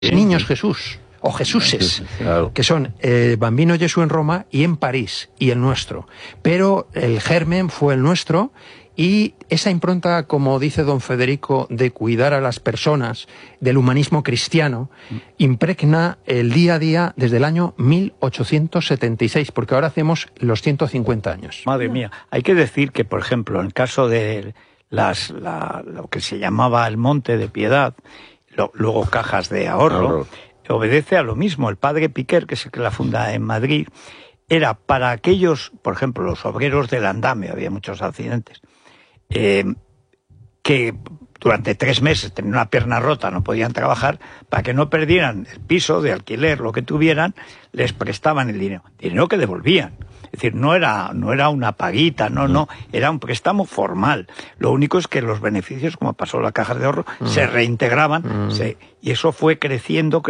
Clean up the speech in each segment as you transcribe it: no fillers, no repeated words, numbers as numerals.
Niños Jesús, o Jesuses, claro, que son Bambino Gesù en Roma y en París, y el nuestro. Pero el germen fue el nuestro, y esa impronta, como dice don Federico, de cuidar a las personas, del humanismo cristiano, impregna el día a día desde el año 1876, porque ahora hacemos los 150 años. Madre mía, hay que decir que, por ejemplo, en el caso de lo que se llamaba el Monte de Piedad, luego Cajas de Ahorro, obedece a lo mismo. El padre Piquer, que es el que la funda en Madrid, era para aquellos, por ejemplo, los obreros del andamio, había muchos accidentes, que durante 3 meses tenían una pierna rota, no podían trabajar, para que no perdieran el piso de alquiler, lo que tuvieran, les prestaban el dinero que devolvían. Es decir, no era una paguita, no, era un préstamo formal. Lo único es que los beneficios, como pasó en la Caja de Ahorro, se reintegraban, y eso fue creciendo,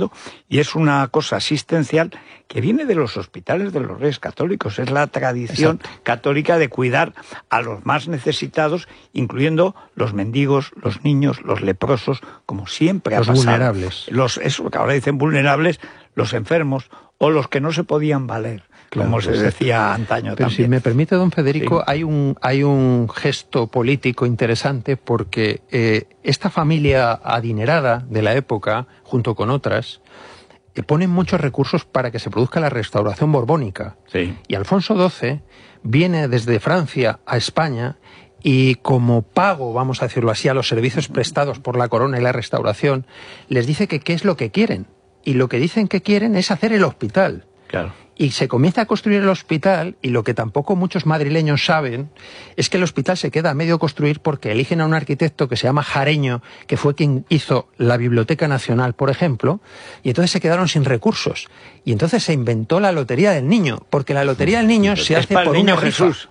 y es una cosa asistencial que viene de los hospitales de los Reyes Católicos. Es la tradición católica de cuidar a los más necesitados, incluyendo los mendigos, los niños, los leprosos, como siempre ha pasado. Vulnerables. Eso que ahora dicen vulnerables, los enfermos o los que no se podían valer. Claro, como se decía antaño. Pero también. Si me permite, don Federico, sí, hay un gesto político interesante, porque esta familia adinerada de la época, junto con otras, ponen muchos recursos para que se produzca la restauración borbónica. Sí. Y Alfonso XII viene desde Francia a España, y como pago, vamos a decirlo así, a los servicios prestados por la corona y la restauración, les dice que qué es lo que quieren. Y lo que dicen que quieren es hacer el hospital. Claro. Y se comienza a construir el hospital, y lo que tampoco muchos madrileños saben es que el hospital se queda a medio construir porque eligen a un arquitecto que se llama Jareño, que fue quien hizo la Biblioteca Nacional, por ejemplo, y entonces se quedaron sin recursos. Y entonces se inventó la Lotería del Niño, porque la Lotería del Niño se hace por Niño una rifa. Jesús.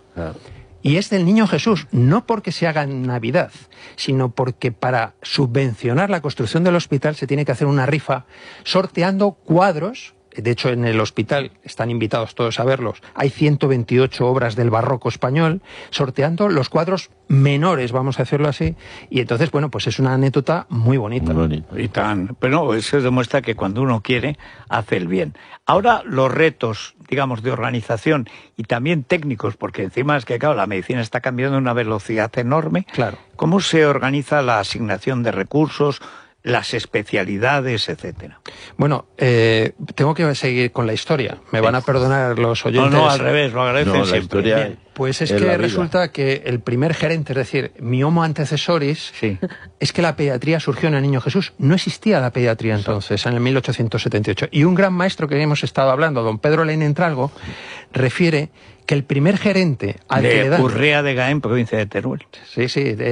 Y es del Niño Jesús, no porque se haga en Navidad, sino porque para subvencionar la construcción del hospital se tiene que hacer una rifa sorteando cuadros. De hecho, en el hospital, están invitados todos a verlos, hay 128 obras del barroco español, sorteando los cuadros menores, vamos a decirlo así, y entonces, bueno, pues es una anécdota muy bonita. Muy bonito. Pero eso demuestra que cuando uno quiere, hace el bien. Ahora, los retos, digamos, de organización y también técnicos, porque encima es que, claro, la medicina está cambiando a una velocidad enorme. Claro. ¿Cómo se organiza la asignación de recursos, las especialidades, etcétera? Bueno, tengo que seguir con la historia. Me van a perdonar los oyentes. No, al revés, lo agradecen No, la siempre. historia Bien. Pues es que resulta que el primer gerente, es decir, mi homo antecesoris, es que la pediatría surgió en el Niño Jesús. No existía la pediatría entonces, en el 1878. Y un gran maestro que hemos estado hablando, don Pedro Leinen-Tralgo, refiere que el primer gerente al que le dan... Urrea de Gaén, provincia de Teruel. Sí,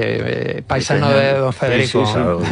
paisano de don Federico.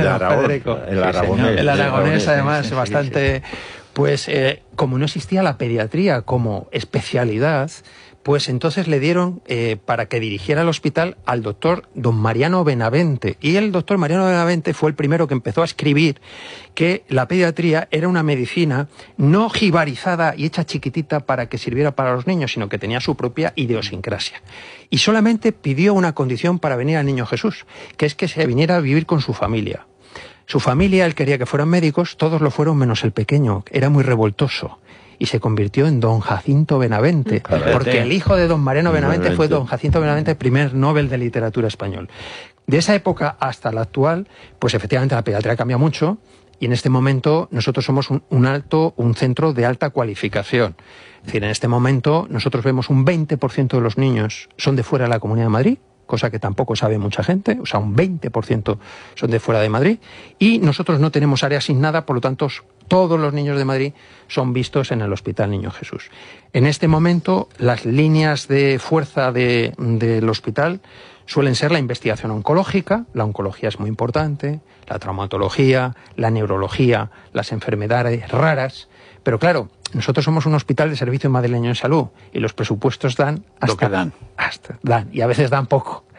El aragonés. El aragonés, además, bastante... Pues como no existía la pediatría como especialidad, pues entonces le dieron para que dirigiera el hospital al doctor don Mariano Benavente. Y el doctor Mariano Benavente fue el primero que empezó a escribir que la pediatría era una medicina no jibarizada y hecha chiquitita para que sirviera para los niños, sino que tenía su propia idiosincrasia. Y solamente pidió una condición para venir al Niño Jesús, que es que se viniera a vivir con su familia. Su familia, él quería que fueran médicos, todos lo fueron menos el pequeño, era muy revoltoso. Y se convirtió en don Jacinto Benavente, porque el hijo de don Mariano Benavente fue don Jacinto Benavente, primer Nobel de Literatura español. De esa época hasta la actual, pues efectivamente la pediatría cambia mucho, y en este momento nosotros somos un centro de alta cualificación. Es decir, en este momento nosotros vemos un 20% de los niños son de fuera de la Comunidad de Madrid, cosa que tampoco sabe mucha gente, o sea, un 20% son de fuera de Madrid, y nosotros no tenemos área asignada, por lo tanto, todos los niños de Madrid son vistos en el Hospital Niño Jesús. En este momento, las líneas de fuerza del hospital suelen ser la investigación oncológica, la oncología es muy importante, la traumatología, la neurología, las enfermedades raras, pero claro, nosotros somos un hospital de servicio madrileño de salud y los presupuestos dan hasta... Lo que dan. Y a veces dan poco.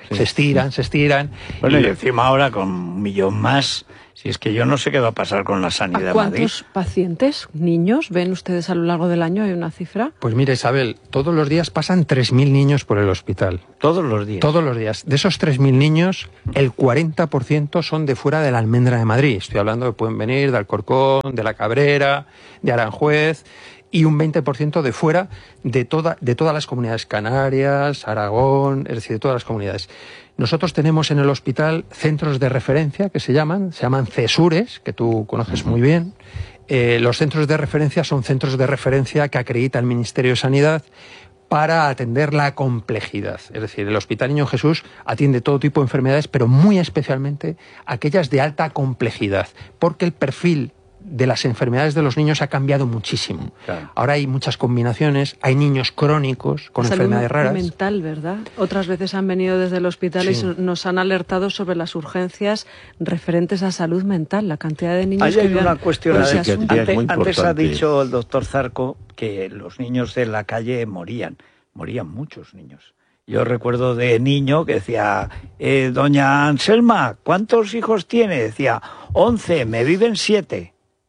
se estiran. Bueno, y encima ahora con 1 millón más, si es que yo no sé qué va a pasar con la sanidad de Madrid. ¿Cuántos pacientes, niños, ven ustedes a lo largo del año? ¿Hay una cifra? Pues mira, Isabel, todos los días pasan 3.000 niños por el hospital. ¿Todos los días? Todos los días. De esos 3.000 niños, el 40% son de fuera de la Almendra de Madrid. Estoy hablando de pueden venir de Alcorcón, de La Cabrera, de Aranjuez, y un 20% de fuera de todas las comunidades canarias, Aragón, es decir, de todas las comunidades. Nosotros tenemos en el hospital centros de referencia que se llaman CESURES, que tú conoces muy bien. Los centros de referencia son centros de referencia que acredita el Ministerio de Sanidad para atender la complejidad. Es decir, el Hospital Niño Jesús atiende todo tipo de enfermedades, pero muy especialmente aquellas de alta complejidad, porque el perfil de las enfermedades de los niños ha cambiado muchísimo. Claro. Ahora hay muchas combinaciones, hay niños crónicos con enfermedades raras. Mental, ¿verdad? Otras veces han venido desde el hospital y nos han alertado sobre las urgencias referentes a salud mental, la cantidad de niños hay una cuestión antes ha dicho el doctor Zarco que los niños de la calle morían muchos niños. Yo recuerdo de niño que decía, doña Anselma, ¿cuántos hijos tiene? Decía, 11, me viven 7.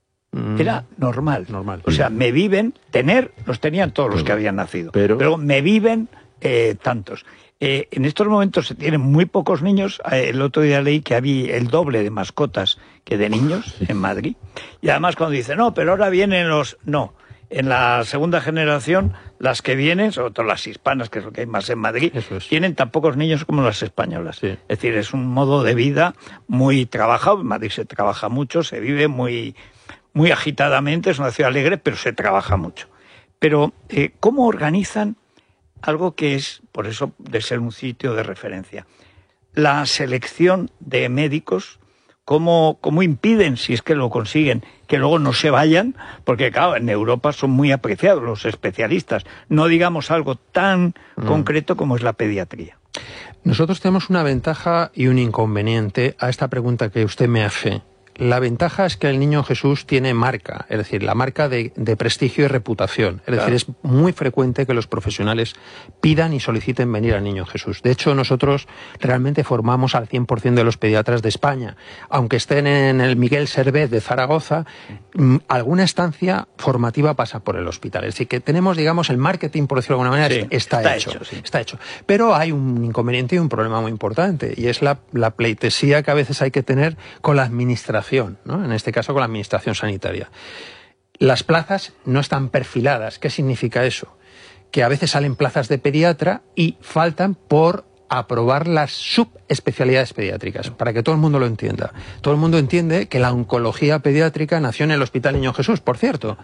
Era normal. O sea, me viven, los tenían todos los que habían nacido, pero me viven tantos. En estos momentos se tienen muy pocos niños. El otro día leí que había el doble de mascotas que de niños en Madrid. Y además cuando dicen, no, pero ahora vienen los... No, en la segunda generación, las que vienen, sobre todo las hispanas, que es lo que hay más en Madrid, tienen tan pocos niños como las españolas. Sí. Es decir, es un modo de vida muy trabajado. En Madrid se trabaja mucho, se vive muy agitadamente, es una ciudad alegre, pero se trabaja mucho. Pero, ¿cómo organizan algo que es, por eso, de ser un sitio de referencia? La selección de médicos, ¿cómo impiden, si es que lo consiguen, que luego no se vayan? Porque, claro, en Europa son muy apreciados los especialistas. No digamos algo tan concreto como es la pediatría. Nosotros tenemos una ventaja y un inconveniente a esta pregunta que usted me hace. La ventaja es que el Niño Jesús tiene marca, es decir, la marca de prestigio y reputación. Es decir, es muy frecuente que los profesionales pidan y soliciten venir al Niño Jesús. De hecho, nosotros realmente formamos al 100% de los pediatras de España. Aunque estén en el Miguel Servet de Zaragoza, alguna estancia formativa pasa por el hospital. Es decir, que tenemos, digamos, el marketing, por decirlo de alguna manera, está hecho. Está hecho. Pero hay un inconveniente y un problema muy importante, y es la pleitesía que a veces hay que tener con la administración, ¿no? En este caso con la administración sanitaria. Las plazas no están perfiladas. ¿Qué significa eso? Que a veces salen plazas de pediatra y faltan por aprobar las subespecialidades pediátricas, para que todo el mundo lo entienda. Todo el mundo entiende que la oncología pediátrica nació en el Hospital Niño Jesús, por cierto,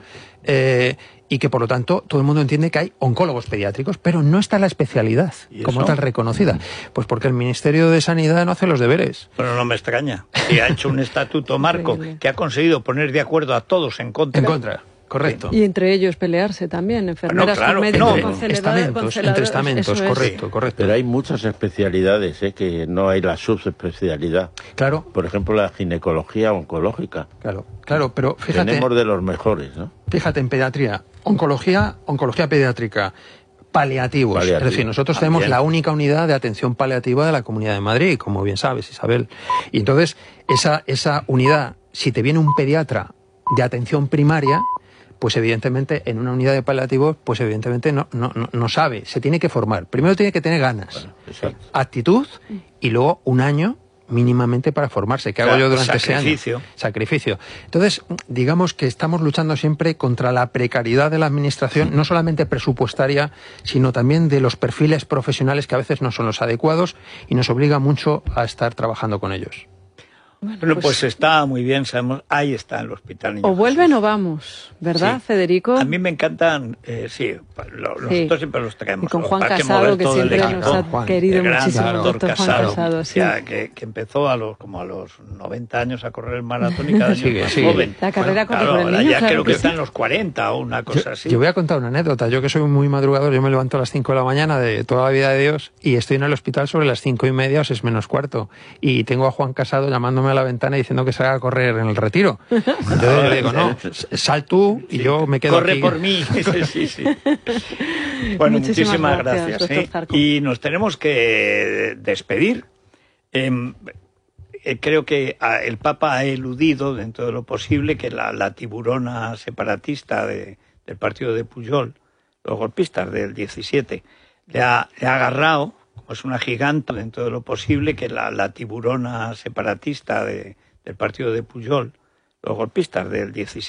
y que por lo tanto todo el mundo entiende que hay oncólogos pediátricos, pero no está la especialidad como tal reconocida. Pues porque el Ministerio de Sanidad no hace los deberes. Pero no me extraña. Y ha hecho un estatuto marco que ha conseguido poner de acuerdo a todos en contra. En contra. Correcto. Y entre ellos pelearse también, enfermeras con médicos, entre estamentos, correcto. Pero hay muchas especialidades, que no hay la subespecialidad. Claro. Por ejemplo, la ginecología oncológica. Claro, pero fíjate... Tenemos de los mejores, ¿no? Fíjate, en pediatría, oncología pediátrica, paliativos. Es decir, nosotros tenemos la única unidad de atención paliativa de la Comunidad de Madrid, como bien sabes, Isabel. Y entonces, esa unidad, si te viene un pediatra de atención primaria, pues evidentemente en una unidad de paliativos, pues evidentemente no sabe, se tiene que formar. Primero tiene que tener ganas, actitud, y luego un año mínimamente para formarse. ¿Qué hago yo durante ese año? Sacrificio. Entonces, digamos que estamos luchando siempre contra la precariedad de la administración, no solamente presupuestaria, sino también de los perfiles profesionales que a veces no son los adecuados y nos obliga mucho a estar trabajando con ellos. Bueno, pues está muy bien, sabemos, ahí está el Hospital Niño Jesús. O vuelven o vamos, ¿verdad, Federico? A mí me encantan, nosotros siempre los traemos. Y con Juan Casado, que siempre nos ha querido muchísimo, doctor Juan Casado. Que empezó a los 90 años a correr el maratón y cada año más joven. La carrera corre por el niño, ya creo que está en los 40 o una cosa así. Yo voy a contar una anécdota. Yo que soy muy madrugador, yo me levanto a las 5 de la mañana de toda la vida de Dios y estoy en el hospital sobre las 5:30 o 6 menos cuarto. Y tengo a Juan Casado llamándome tirándome a la ventana y diciendo que se haga a correr en el Retiro. Entonces yo le digo, no, sal tú y yo me quedo Corre aquí. por mí. Sí. Bueno, muchísimas gracias. Y nos tenemos que despedir. Creo que el Papa ha eludido, dentro de lo posible, que la tiburona separatista del partido de Pujol, los golpistas del 17, le ha agarrado, como es una gigante, dentro de lo posible, que la tiburona separatista del partido de Pujol, los golpistas del 17,